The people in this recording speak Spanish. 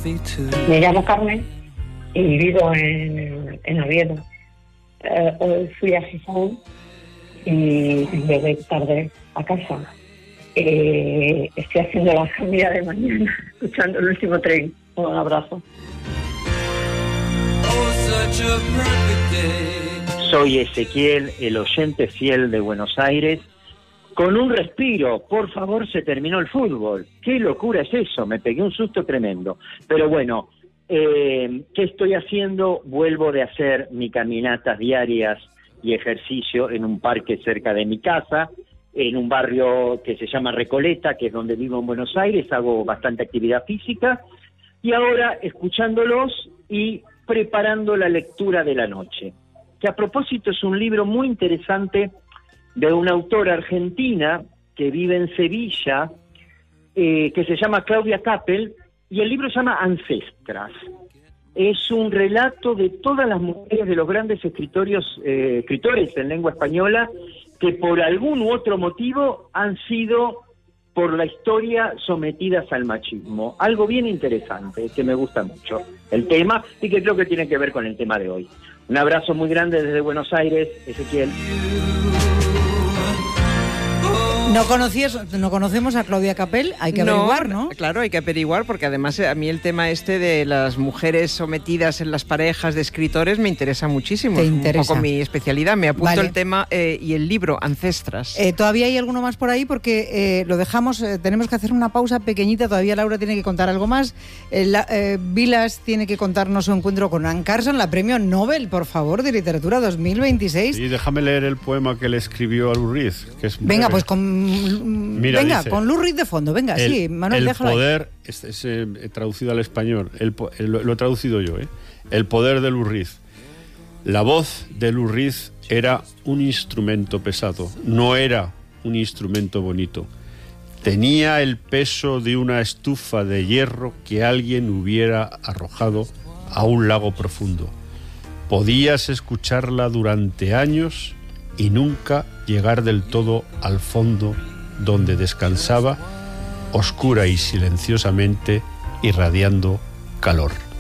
Me llamo Carmen y vivo en Oviedo. Hoy fui a Gijón y llegué tarde a casa. Estoy haciendo la comida de mañana, escuchando el último tren. Un abrazo. Soy Ezequiel, el oyente fiel de Buenos Aires. Con un respiro, por favor, se terminó el fútbol. ¿Qué locura es eso? Me pegué un susto tremendo. Pero bueno, ¿qué estoy haciendo? Vuelvo de hacer mis caminatas diarias y ejercicio en un parque cerca de mi casa, en un barrio que se llama Recoleta, que es donde vivo en Buenos Aires. Hago bastante actividad física. Y ahora, escuchándolos y preparando la lectura de la noche, que a propósito es un libro muy interesante de una autora argentina que vive en Sevilla, que se llama Claudia Capel, y el libro se llama Ancestras. Es un relato de todas las mujeres de los grandes escritores en lengua española que por algún u otro motivo han sido por la historia sometidas al machismo. Algo bien interesante, que me gusta mucho el tema y que creo que tiene que ver con el tema de hoy. Un abrazo muy grande desde Buenos Aires, Ezequiel. No conocemos a Claudia Capel, hay que averiguar, ¿no? Claro, hay que averiguar, porque además a mí el tema de las mujeres sometidas en las parejas de escritores me interesa muchísimo. ¿Te es interesa? Un poco mi especialidad, me apunto Vale. el tema y el libro, Ancestras. Todavía hay alguno más por ahí porque lo dejamos, tenemos que hacer una pausa pequeñita, todavía Laura tiene que contar algo más. Vilas tiene que contarnos su encuentro con Anne Carson, la premio Nobel, por favor, de literatura 2026. Y déjame leer el poema que le escribió a Lou Reed, que es Venga, breve. pues Mira, dice, con Lou Reed de fondo, venga, sí, Manuel, déjalo ahí. El poder, traducido al español, lo he traducido yo, el poder de Lou Reed. La voz de Lou Reed era un instrumento pesado, no era un instrumento bonito. Tenía el peso de una estufa de hierro que alguien hubiera arrojado a un lago profundo. Podías escucharla durante años y nunca llegar del todo al fondo donde descansaba, oscura y silenciosamente, irradiando calor.